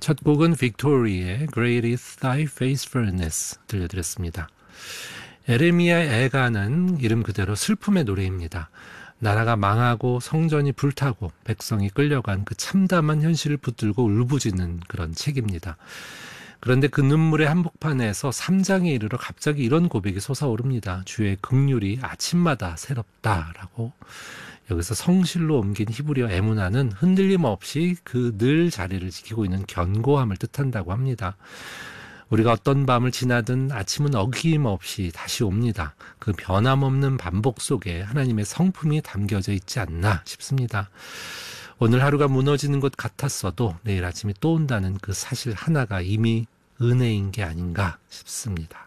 첫 곡은 빅토리의 Great is Thy Faithfulness 들려드렸습니다. 에레미야 애가는 이름 그대로 슬픔의 노래입니다. 나라가 망하고 성전이 불타고 백성이 끌려간 그 참담한 현실을 붙들고 울부짖는 그런 책입니다. 그런데 그 눈물의 한복판에서 3장에 이르러 갑자기 이런 고백이 솟아오릅니다. 주의 긍휼이 아침마다 새롭다라고. 여기서 성실로 옮긴 히브리어 에무나는 흔들림 없이 그 늘 자리를 지키고 있는 견고함을 뜻한다고 합니다. 우리가 어떤 밤을 지나든 아침은 어김없이 다시 옵니다. 그 변함없는 반복 속에 하나님의 성품이 담겨져 있지 않나 싶습니다. 오늘 하루가 무너지는 것 같았어도 내일 아침이 또 온다는 그 사실 하나가 이미 은혜인 게 아닌가 싶습니다.